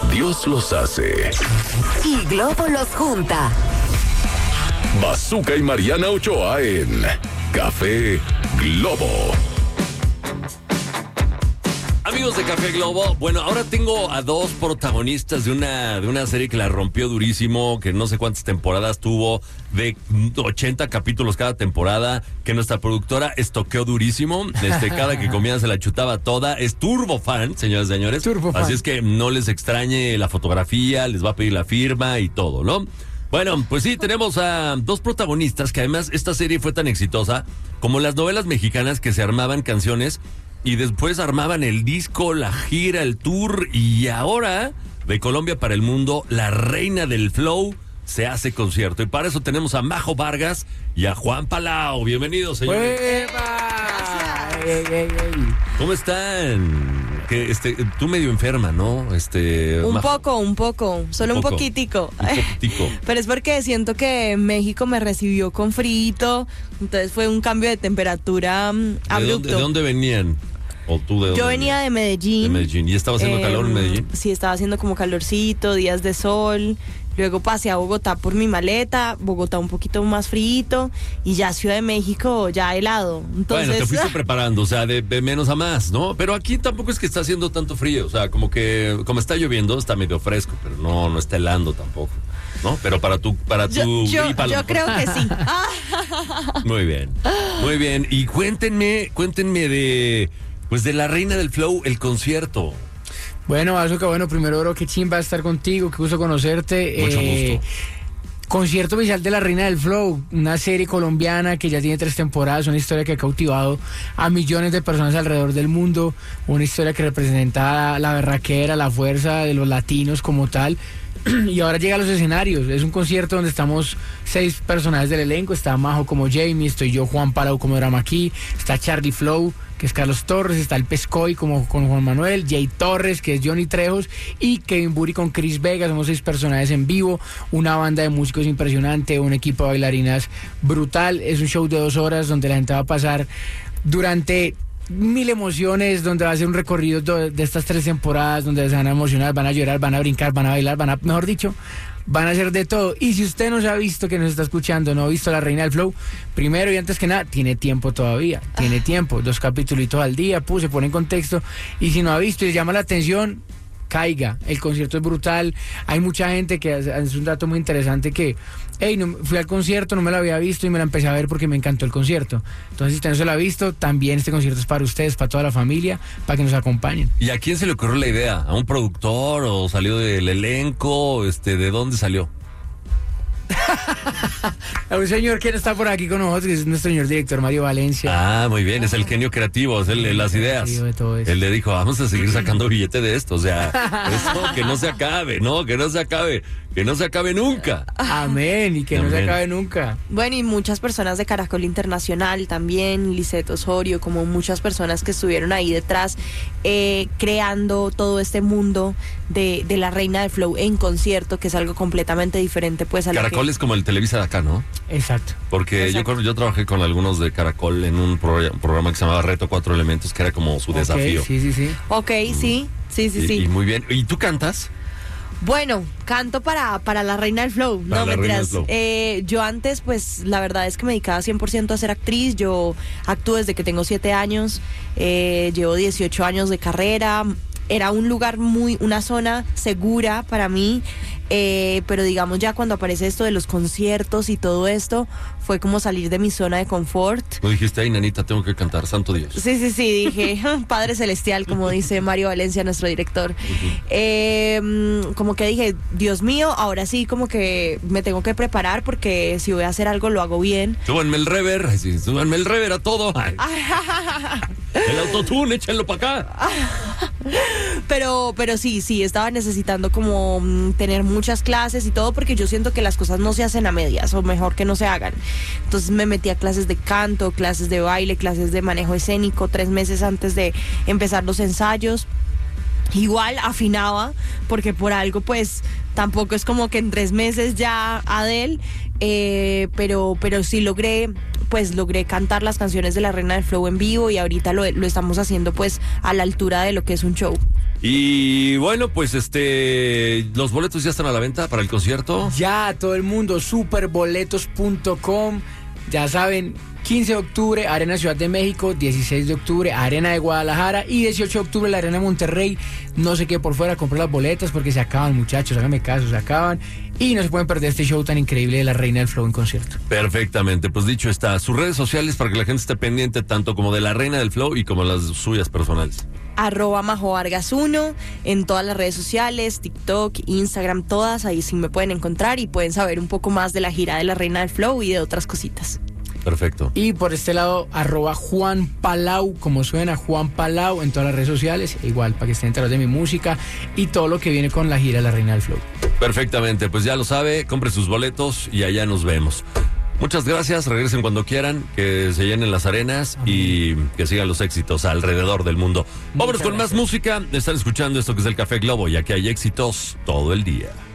Dios los hace y Globo los junta. Bazooka y Mariana Ochoa en Café Globo. Amigos de Café Globo, bueno, ahora tengo a dos protagonistas de una serie que la rompió durísimo, que no sé cuántas temporadas tuvo, de 80 capítulos cada temporada, que nuestra productora estoqueó durísimo, cada que comía se la chutaba toda, es turbo fan, señoras y señores, así es que no les extrañe la fotografía, les va a pedir la firma y todo, ¿no? Bueno, pues sí, tenemos a dos protagonistas que además esta serie fue tan exitosa como las novelas mexicanas que se armaban canciones y después armaban el disco, la gira, el tour y ahora de Colombia para el mundo, la reina del flow se hace concierto. Y para eso tenemos a Majo Vargas y a Juan Palau. Bienvenidos, señores. ¿Cómo están? Que tú medio enferma, ¿no? Un poco, solo un poquitico. Pero es porque siento que México me recibió con frío, entonces fue un cambio de temperatura abrupto. ¿De dónde venían? ¿O tú de dónde? Yo venía de Medellín. De Medellín. ¿Y estaba haciendo calor en Medellín? Sí, estaba haciendo como calorcito, días de sol. Luego pasé a Bogotá por mi maleta, Bogotá un poquito más frío y ya Ciudad de México ya helado. Entonces, bueno, te fuiste preparando, o sea, de menos a más, ¿no? Pero aquí tampoco es que está haciendo tanto frío, o sea, como está lloviendo, está medio fresco, pero no está helando tampoco, ¿no? Pero para tu yo creo que sí. Muy bien. Y cuéntenme de la Reina del Flow, el concierto. Bueno, Bazooka, primero, bro, qué chimba estar contigo, qué gusto conocerte. Mucho gusto. Concierto oficial de La Reina del Flow, una serie colombiana que ya tiene 3 temporadas, una historia que ha cautivado a millones de personas alrededor del mundo, una historia que representa la berraquera, la fuerza de los latinos como tal. Y ahora llega a los escenarios. Es un concierto donde estamos 6 personajes del elenco. Está Majo como Jamie, estoy yo, Juan Palau como Drama aquí, está Charlie Flow, que es Carlos Torres, está el Pescoy como con Juan Manuel, Jay Torres, que es Johnny Trejos, y Kevin Buri con Chris Vega. Somos 6 personajes en vivo, una banda de músicos impresionante, un equipo de bailarinas brutal. Es un show de 2 horas donde la gente va a pasar durante 1000 emociones, donde va a ser un recorrido de estas 3 temporadas, donde se van a emocionar, van a llorar, van a brincar, van a bailar, mejor dicho, van a hacer de todo. Y si usted no se ha visto, que nos está escuchando, no ha visto La Reina del Flow, primero y antes que nada, tiene tiempo todavía, 2 capítulos al día, se pone en contexto, y si no ha visto y le llama la atención, caiga, el concierto es brutal. Hay mucha gente que es un dato muy interesante que fui al concierto, no me lo había visto y me la empecé a ver porque me encantó el concierto. Entonces, si usted no se lo ha visto, también este concierto es para ustedes, para toda la familia, para que nos acompañen. ¿Y a quién se le ocurrió la idea? ¿A un productor o salió del elenco? ¿De dónde salió? A un señor que está por aquí con nosotros, que es nuestro señor director Mario Valencia. Ah, muy bien, es el genio creativo, es el de las ideas. Él le dijo, vamos a seguir sacando billete de esto, o sea, eso que no se acabe, ¿no? Que no se acabe nunca. Amén, y que no se acabe nunca. Bueno, y muchas personas de Caracol Internacional también, Lisette Osorio, como muchas personas que estuvieron ahí detrás creando todo este mundo de La Reina del Flow en concierto, que es algo completamente diferente pues a Caracol es como el Televisa de acá, ¿no? Exacto. Porque yo trabajé con algunos de Caracol en un programa que se llamaba Reto 4 Elementos, que era como su desafío. Sí. Ok, sí. Y muy bien. ¿Y tú cantas? Bueno, canto para La Reina del Flow. Para no, La Reina mentiras. del Flow. Yo antes, pues, la verdad es que me dedicaba 100% a ser actriz. Yo actúo desde que tengo 7 años. Llevo 18 años de carrera. Era un lugar una zona segura para mí. Pero digamos ya cuando aparece esto de los conciertos y todo esto, fue como salir de mi zona de confort. ¿No dijiste, ay, nanita, tengo que cantar, santo Dios? Sí, dije, Padre Celestial, como dice Mario Valencia, nuestro director. Como que dije, Dios mío, ahora sí como que me tengo que preparar porque si voy a hacer algo lo hago bien. Súbanme el rever a todo. El autotune, échenlo para acá. Pero sí, estaba necesitando como tener muchas clases y todo, porque yo siento que las cosas no se hacen a medias, o mejor que no se hagan. Entonces me metí a clases de canto, clases de baile, clases de manejo escénico, 3 meses antes de empezar los ensayos. Igual afinaba, porque por algo pues tampoco es como que en 3 meses ya Adele, pero sí logré cantar las canciones de La Reina del Flow en vivo, y ahorita lo estamos haciendo pues a la altura de lo que es un show. Y bueno, pues los boletos ya están a la venta para el concierto. Ya, todo el mundo, superboletos.com. Ya saben, 15 de octubre, Arena Ciudad de México, 16 de octubre, Arena de Guadalajara y 18 de octubre, la Arena de Monterrey. No se quede por fuera, comprar las boletas porque se acaban, muchachos, háganme caso, se acaban. Y no se pueden perder este show tan increíble de la Reina del Flow en concierto. Perfectamente, pues dicho está, sus redes sociales para que la gente esté pendiente tanto como de la Reina del Flow y como las suyas personales. @MajoVargas1 en todas las redes sociales, TikTok, Instagram, todas, ahí sí me pueden encontrar y pueden saber un poco más de la gira de la Reina del Flow y de otras cositas. Perfecto. Y por este lado, @Juan Palau, como suena, Juan Palau en todas las redes sociales, igual para que estén enterados de mi música y todo lo que viene con la gira de la Reina del Flow. Perfectamente, pues ya lo sabe, compre sus boletos y allá nos vemos. Muchas gracias, regresen cuando quieran, que se llenen las arenas y que sigan los éxitos alrededor del mundo. Vámonos con más música, están escuchando esto que es el Café Globo, ya que hay éxitos todo el día.